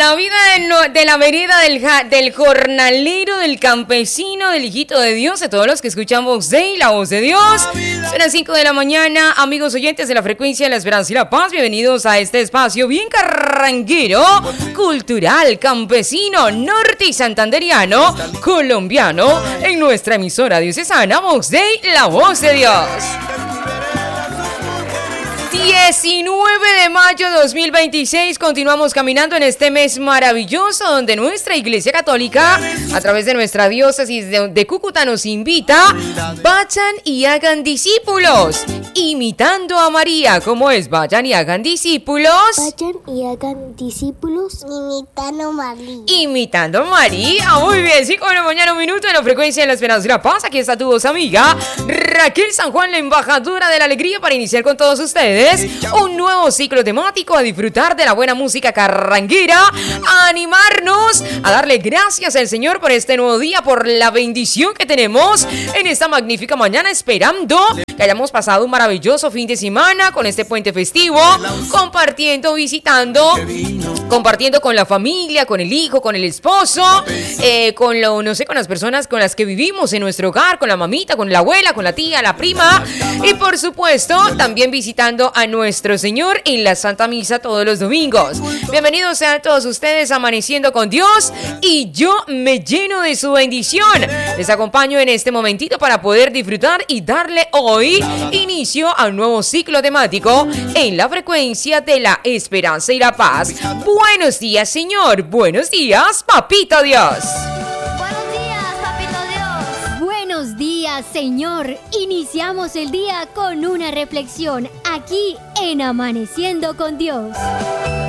la vida de la vereda, del jornalero, del campesino, del hijito de Dios, de todos los que escuchan Voz Day, la voz de Dios. Son las 5 de la mañana, amigos oyentes de la frecuencia de la esperanza y la paz. Bienvenidos a este espacio bien carranguero, cultural, campesino, norte y santanderiano, colombiano, en nuestra emisora diocesana Voz Day, la voz de Dios. 19 de mayo de 2026, continuamos caminando en este mes maravilloso donde nuestra Iglesia Católica, a través de nuestra diócesis de Cúcuta, nos invita, vayan y hagan discípulos, imitando a María. ¿Cómo es? Vayan y hagan discípulos. Vayan y hagan discípulos imitando a María. Imitando a María. Muy bien, 5 de la mañana, un minuto en la frecuencia de la esperanza y la paz. Aquí está tu voz amiga, Raquel San Juan, la embajadora de la alegría, para iniciar con todos ustedes un nuevo ciclo temático, a disfrutar de la buena música carranguera, a animarnos, a darle gracias al Señor por este nuevo día, por la bendición que tenemos en esta magnífica mañana, esperando que hayamos pasado un maravilloso fin de semana con este puente festivo, compartiendo, visitando, compartiendo con la familia, con el hijo, con el esposo, con las personas con las que vivimos en nuestro hogar, con la mamita, con la abuela, con la tía, la prima, y por supuesto también visitando a nuestro Señor en la Santa Misa todos los domingos. Bienvenidos sean todos ustedes, amaneciendo con Dios, y yo me lleno de su bendición. Les acompaño en este momentito para poder disfrutar y darle hoy inicio a un nuevo ciclo temático en la frecuencia de la esperanza y la paz. Buenos días, Señor. Buenos días, Papito Dios. Buenos días, Papito Dios. Buenos días, Señor. Iniciamos el día con una reflexión aquí en Amaneciendo con Dios.